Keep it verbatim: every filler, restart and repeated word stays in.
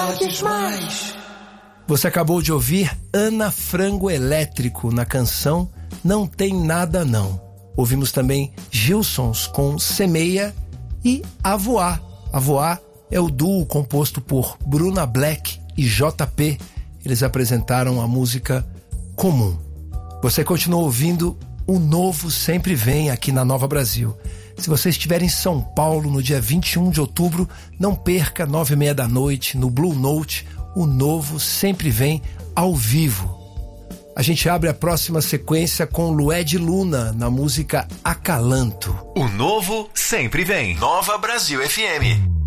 saudades mais. Você acabou de ouvir Ana Frango Elétrico na canção Não Tem Nada Não. Ouvimos também Gilsons com Semeia e Avoá. Avoá é o duo composto por Bruna Black e J P. Eles apresentaram a música Comum. Você continua ouvindo O Novo Sempre Vem aqui na Nova Brasil. Se você estiver em São Paulo no dia vinte e um de outubro, não perca, nove e meia da noite, no Blue Note, O Novo Sempre Vem ao vivo. A gente abre a próxima sequência com Lued Luna na música Acalanto. O Novo Sempre Vem. Nova Brasil F M.